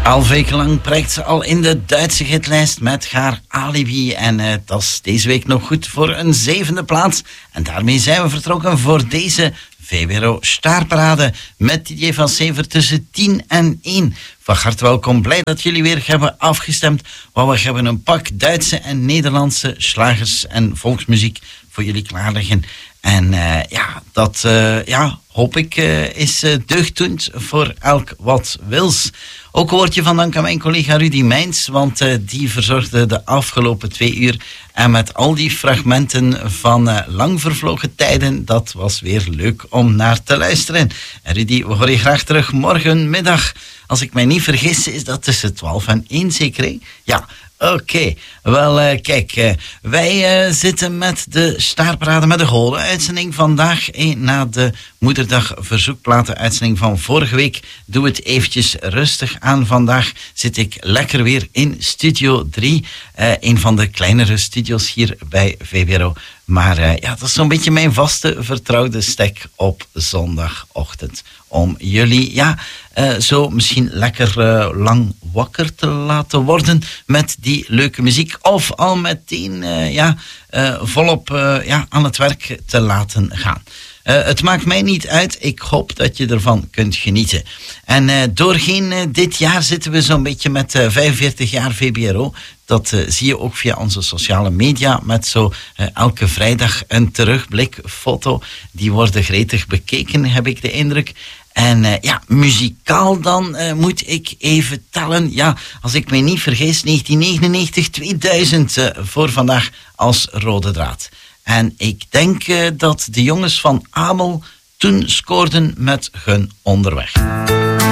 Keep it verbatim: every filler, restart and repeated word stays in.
Twaalf weken lang prijkt ze al in de Duitse hitlijst met haar Alibi. En uh, dat is deze week nog goed voor een zevende plaats. En daarmee zijn we vertrokken voor deze V B R O Staarparade met Didier van Sever tussen tien en één. Van harte welkom, blij dat jullie weer hebben afgestemd. Want we hebben een pak Duitse en Nederlandse slagers en volksmuziek voor jullie klaar liggen. En uh, ja, dat uh, ja, hoop ik uh, is uh, deugddoend voor elk wat wils. Ook een woordje van dank aan mijn collega Rudy Meijns, want uh, die verzorgde de afgelopen twee uur. En met al die fragmenten van uh, lang vervlogen tijden, dat was weer leuk om naar te luisteren. En Rudy, we horen je graag terug morgenmiddag. Als ik mij niet vergis, is dat tussen twaalf en één zeker, hè? Ja. Oké, okay. Wel uh, kijk, uh, wij uh, zitten met de Staarparade met de hele uitzending vandaag. Eh, na de Moederdag verzoekplaten uitzending van vorige week. Doe het eventjes rustig aan. Vandaag zit ik lekker weer in Studio drie. Uh, een van de kleinere studio's hier bij V B R O. Maar uh, ja, dat is zo'n beetje mijn vaste vertrouwde stek op zondagochtend. Om jullie, ja, uh, zo misschien lekker uh, lang wakker te laten worden met die leuke muziek. Of al meteen, uh, ja, uh, volop uh, ja, aan het werk te laten gaan. Uh, het maakt mij niet uit. Ik hoop dat je ervan kunt genieten. En uh, doorheen uh, dit jaar zitten we zo'n beetje met uh, vijfenveertig jaar V B R O. Dat uh, zie je ook via onze sociale media met zo uh, elke vrijdag een terugblikfoto. Die worden gretig bekeken, heb ik de indruk. En uh, ja, muzikaal dan uh, moet ik even tellen. Ja, als ik mij niet vergis, negentien negenennegentig, tweeduizend uh, voor vandaag als rode draad. En ik denk uh, dat de jongens van Amel toen scoorden met hun Onderweg.